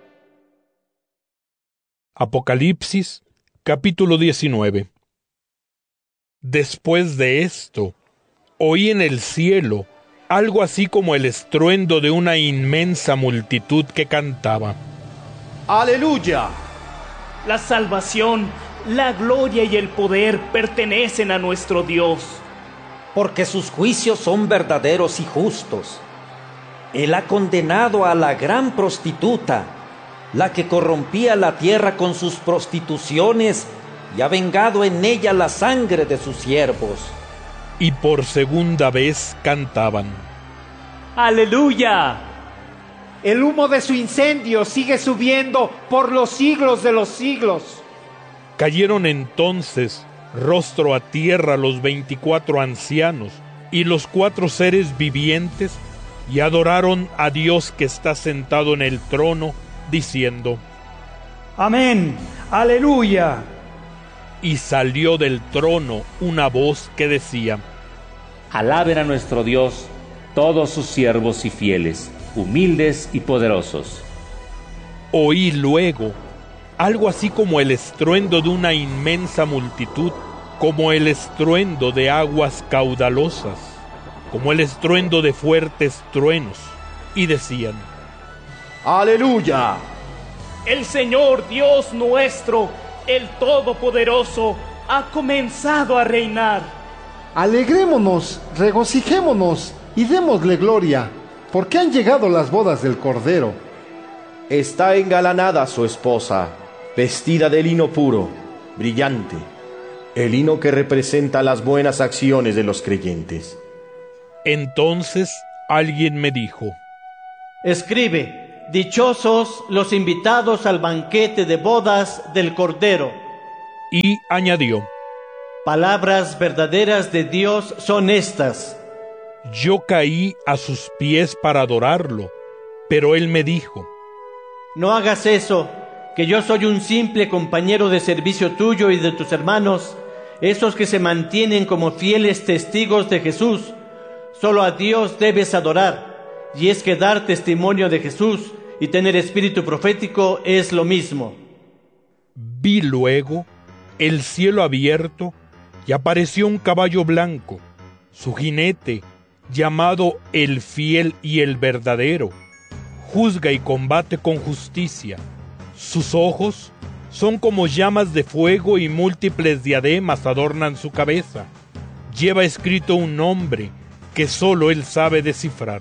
Apocalipsis, capítulo 19. Después de esto, oí en el cielo algo así como el estruendo de una inmensa multitud que cantaba: ¡Aleluya! La salvación, la gloria y el poder pertenecen a nuestro Dios. Porque sus juicios son verdaderos y justos. Él ha condenado a la gran prostituta, la que corrompía la tierra con sus prostituciones, y ha vengado en ella la sangre de sus siervos. Y por segunda vez cantaban: ¡Aleluya! El humo de su incendio sigue subiendo por los siglos de los siglos. Cayeron entonces rostro a tierra los 24 ancianos y los 4 seres vivientes, y adoraron a Dios que está sentado en el trono, diciendo: Amén, aleluya. Y salió del trono una voz que decía: Alaben a nuestro Dios todos sus siervos y fieles, humildes y poderosos. Oí luego algo así como el estruendo de una inmensa multitud, como el estruendo de aguas caudalosas, como el estruendo de fuertes truenos, y decían: ¡Aleluya! El Señor Dios nuestro, el Todopoderoso, ha comenzado a reinar. Alegrémonos, regocijémonos y démosle gloria, porque han llegado las bodas del Cordero. Está engalanada su esposa, vestida de lino puro, brillante, el lino que representa las buenas acciones de los creyentes. Entonces Alguien me dijo: escribe, dichosos los invitados al banquete de bodas del Cordero. Y añadió: palabras verdaderas de Dios son estas. Yo caí a sus pies para adorarlo, pero él me dijo: no hagas eso, que yo soy un simple compañero de servicio tuyo y de tus hermanos, esos que se mantienen como fieles testigos de Jesús. Solo a Dios debes adorar, y es que dar testimonio de Jesús y tener espíritu profético es lo mismo. Vi luego el cielo abierto y apareció un caballo blanco. Su jinete, llamado el Fiel y el Verdadero, juzga y combate con justicia. Sus ojos son como llamas de fuego y múltiples diademas adornan su cabeza. Lleva escrito un nombre que solo él sabe descifrar.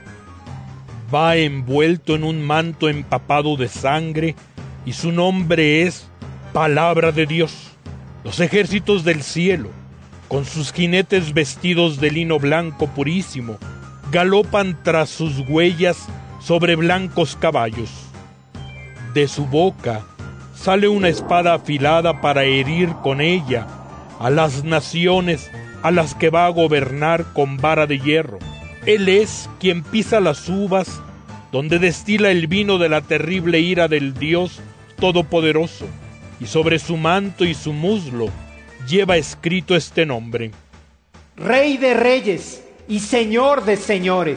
Va envuelto en un manto empapado de sangre y su nombre es Palabra de Dios. Los ejércitos del cielo, con sus jinetes vestidos de lino blanco purísimo, galopan tras sus huellas sobre blancos caballos. De su boca sale una espada afilada para herir con ella a las naciones a las que va a gobernar con vara de hierro. Él es quien pisa las uvas donde destila el vino de la terrible ira del Dios Todopoderoso, y sobre su manto y su muslo lleva escrito este nombre: Rey de Reyes y Señor de Señores.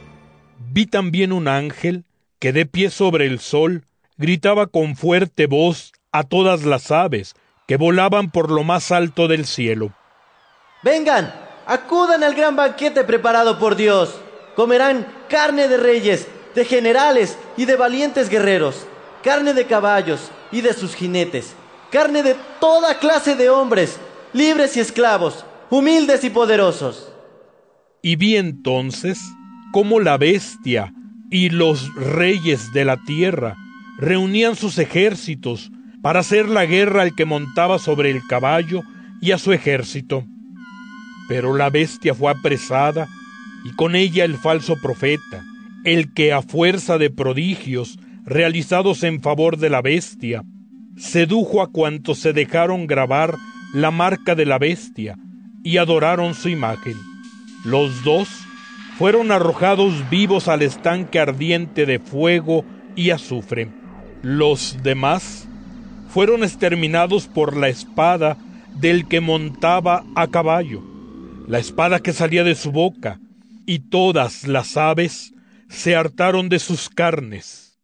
Vi también un ángel que de pie sobre el sol gritaba con fuerte voz a todas las aves que volaban por lo más alto del cielo: vengan, acudan al gran banquete preparado por Dios. Comerán carne de reyes, de generales y de valientes guerreros, carne de caballos y de sus jinetes, carne de toda clase de hombres, libres y esclavos, humildes y poderosos. Y vi entonces cómo la bestia y los reyes de la tierra reunían sus ejércitos para hacer la guerra al que montaba sobre el caballo y a su ejército. Pero la bestia fue apresada, y con ella el falso profeta, el que a fuerza de prodigios realizados en favor de la bestia, sedujo a cuantos se dejaron grabar la marca de la bestia y adoraron su imagen. Los dos fueron arrojados vivos al estanque ardiente de fuego y azufre. Los demás fueron exterminados por la espada del que montaba a caballo, la espada que salía de su boca, y todas las aves se hartaron de sus carnes.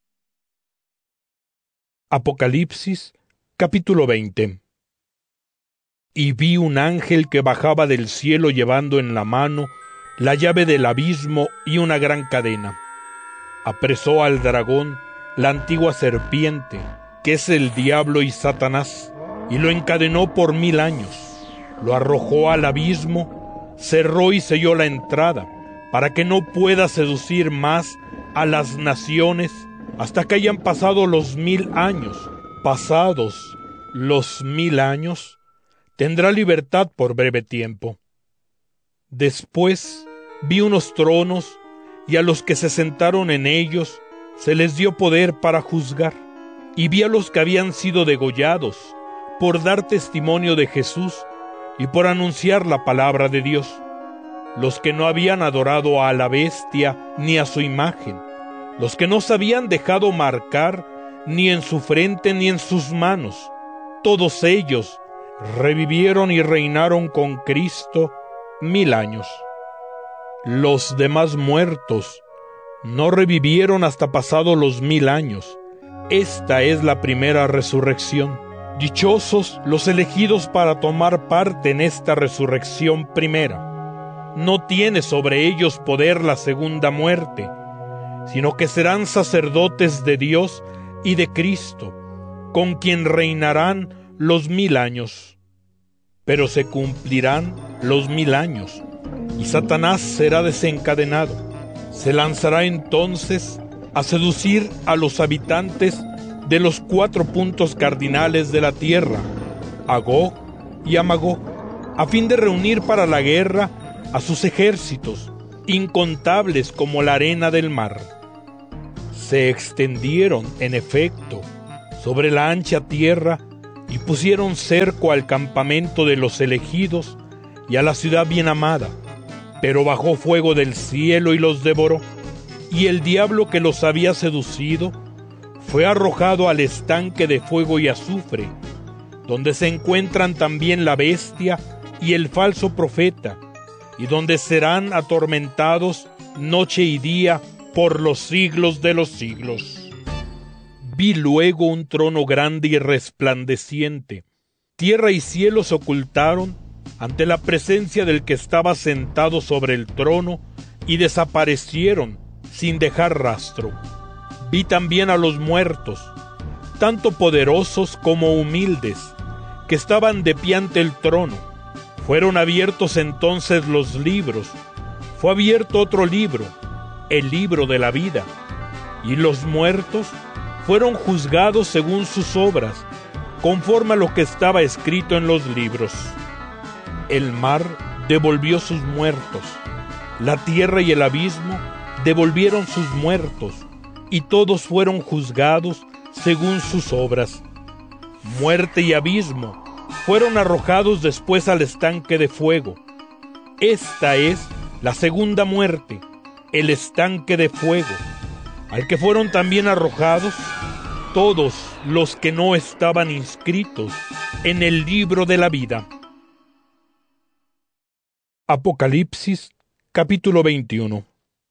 Apocalipsis, capítulo 20. Y vi un ángel que bajaba del cielo llevando en la mano la llave del abismo y una gran cadena. Apresó al dragón, la antigua serpiente, que es el diablo y Satanás, y lo encadenó por 1000 años. Lo arrojó al abismo, cerró y selló la entrada, para que no pueda seducir más a las naciones hasta que hayan pasado los 1000 años. Pasados los 1000 años, tendrá libertad por breve tiempo. Después vi unos tronos, y a los que se sentaron en ellos se les dio poder para juzgar. Y vi a los que habían sido degollados por dar testimonio de Jesús y por anunciar la palabra de Dios, los que no habían adorado a la bestia ni a su imagen, los que no se habían dejado marcar ni en su frente ni en sus manos. Todos ellos revivieron y reinaron con Cristo 1000 años. Los demás muertos no revivieron hasta pasados los 1000 años. Esta es la primera resurrección. Dichosos los elegidos para tomar parte en esta resurrección primera. No tiene sobre ellos poder la segunda muerte, sino que serán sacerdotes de Dios y de Cristo, con quien reinarán los 1000 años. Pero se cumplirán los 1000 años, y Satanás será desencadenado. Se lanzará entonces a seducir a los habitantes de los 4 puntos cardinales de la tierra, a Gog y a Magog, a fin de reunir para la guerra a sus ejércitos, incontables como la arena del mar. Se extendieron, en efecto, sobre la ancha tierra y pusieron cerco al campamento de los elegidos y a la ciudad bien amada, pero bajó fuego del cielo y los devoró, y el diablo que los había seducido fue arrojado al estanque de fuego y azufre, donde se encuentran también la bestia y el falso profeta, y donde serán atormentados noche y día por los siglos de los siglos. Vi luego un trono grande y resplandeciente. Tierra y cielo se ocultaron ante la presencia del que estaba sentado sobre el trono y desaparecieron sin dejar rastro. Vi también a los muertos, tanto poderosos como humildes, que estaban de pie ante el trono. Fueron abiertos entonces los libros. Fue abierto otro libro, el libro de la vida, y los muertos fueron juzgados según sus obras, conforme a lo que estaba escrito en los libros. El mar devolvió sus muertos, la tierra y el abismo devolvieron sus muertos, y todos fueron juzgados según sus obras. Muerte y abismo fueron arrojados después al estanque de fuego. Esta es la segunda muerte, el estanque de fuego, al que fueron también arrojados todos los que no estaban inscritos en el libro de la vida. Apocalipsis, capítulo 21.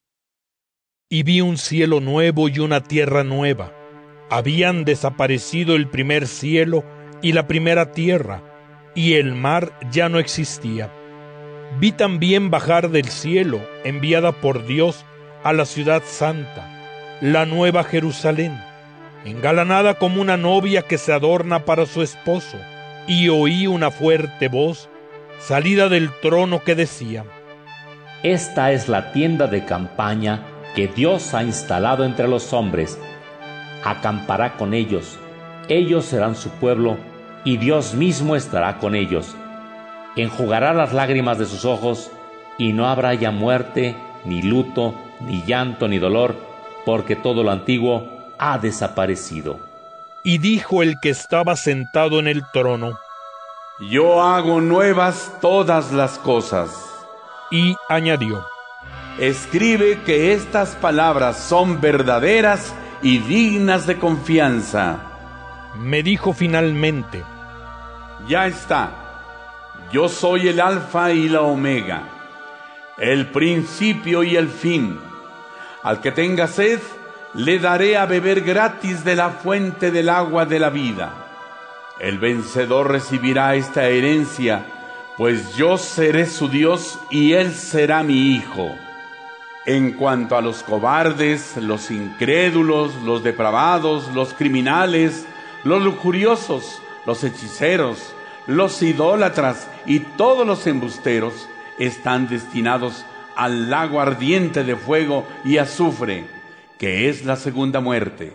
Y vi un cielo nuevo y una tierra nueva. Habían desaparecido el primer cielo y la primera tierra, y el mar ya no existía. Vi también bajar del cielo, enviada por Dios a la ciudad santa, la nueva Jerusalén, engalanada como una novia que se adorna para su esposo, y oí una fuerte voz salida del trono que decía: Esta es la tienda de campaña que Dios ha instalado entre los hombres. Acampará con ellos, ellos serán su pueblo, y Dios mismo estará con ellos. Enjugará las lágrimas de sus ojos, y no habrá ya muerte, ni luto, ni llanto, ni dolor, porque todo lo antiguo ha desaparecido. Y dijo el que estaba sentado en el trono: Yo hago nuevas todas las cosas. Y añadió: Escribe que estas palabras son verdaderas y dignas de confianza. Me dijo finalmente: Ya está. Yo soy el Alfa y la Omega, el principio y el fin. Al que tenga sed, le daré a beber gratis de la fuente del agua de la vida. El vencedor recibirá esta herencia, pues yo seré su Dios y él será mi hijo. En cuanto a los cobardes, los incrédulos, los depravados, los criminales, los lujuriosos, los hechiceros, los idólatras y todos los embusteros están destinados al lago ardiente de fuego y azufre, que es la segunda muerte.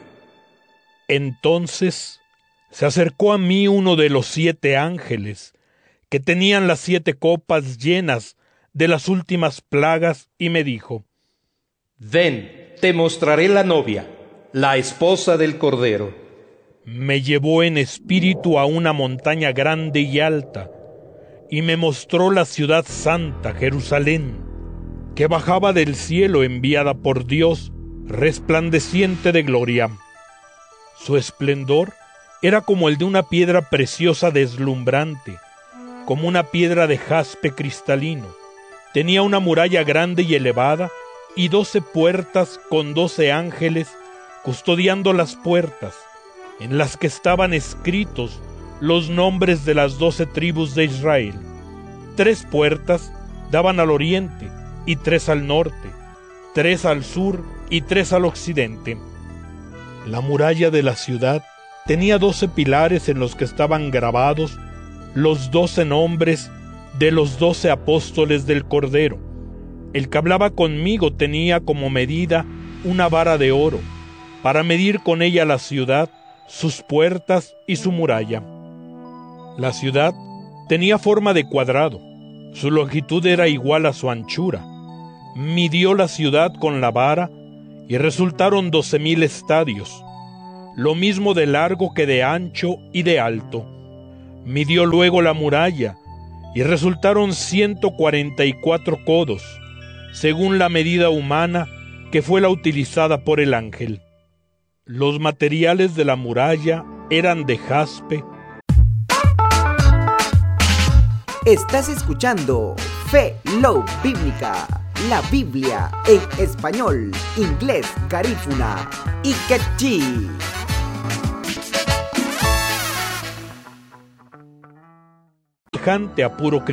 Entonces se acercó a mí uno de los 7 ángeles, que tenían las 7 copas llenas de las últimas plagas, y me dijo: Ven, te mostraré la novia, la esposa del Cordero. Me llevó en espíritu a una montaña grande y alta, y me mostró la ciudad santa, Jerusalén, que bajaba del cielo enviada por Dios, resplandeciente de gloria. Su esplendor era como el de una piedra preciosa deslumbrante, como una piedra de jaspe cristalino. Tenía una muralla grande y elevada, y 12 puertas con 12 ángeles custodiando las puertas, en las que estaban escritos los nombres de las 12 tribus de Israel. 3 puertas daban al oriente, y 3 al norte, 3 al sur y 3 al occidente. La muralla de la ciudad tenía 12 pilares en los que estaban grabados los 12 nombres de los 12 apóstoles del Cordero. El que hablaba conmigo tenía como medida una vara de oro, para medir con ella la ciudad, sus puertas y su muralla. La ciudad tenía forma de cuadrado, su longitud era igual a su anchura. midió la ciudad con la vara y resultaron 12,000 estadios, lo mismo de largo que de ancho y de alto. Midió luego la muralla y resultaron 144 codos, según la medida humana que fue la utilizada por el ángel. Los materiales de la muralla eran de jaspe. Estás escuchando Fe Love Bíblica, la Biblia en español, inglés, garífuna y quechí. Semejante a puro Cristo.